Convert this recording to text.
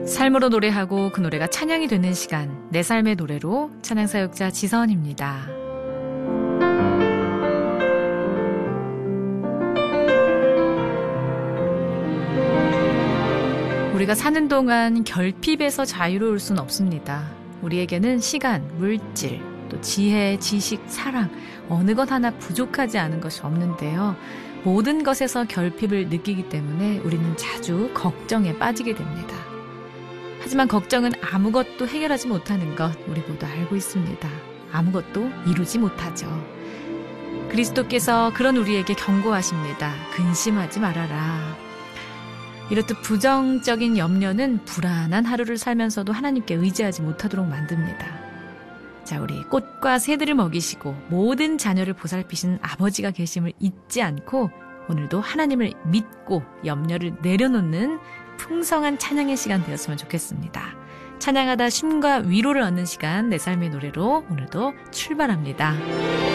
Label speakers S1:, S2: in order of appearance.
S1: 삶으로 노래하고 그 노래가 찬양이 되는 시간, 내 삶의 노래로 찬양사역자 지선입니다. 우리가 사는 동안 결핍에서 자유로울 순 없습니다. 우리에게는 시간, 물질, 또 지혜, 지식, 사랑 어느 것 하나 부족하지 않은 것이 없는데요. 모든 것에서 결핍을 느끼기 때문에 우리는 자주 걱정에 빠지게 됩니다. 하지만 걱정은 아무것도 해결하지 못하는 것 우리 모두 알고 있습니다. 아무것도 이루지 못하죠. 그리스도께서 그런 우리에게 경고하십니다. 근심하지 말아라. 이렇듯 부정적인 염려는 불안한 하루를 살면서도 하나님께 의지하지 못하도록 만듭니다. 자, 우리 꽃과 새들을 먹이시고 모든 자녀를 보살피신 아버지가 계심을 잊지 않고 오늘도 하나님을 믿고 염려를 내려놓는 풍성한 찬양의 시간 되었으면 좋겠습니다. 찬양하다 쉼과 위로를 얻는 시간, 내 삶의 노래로 오늘도 출발합니다.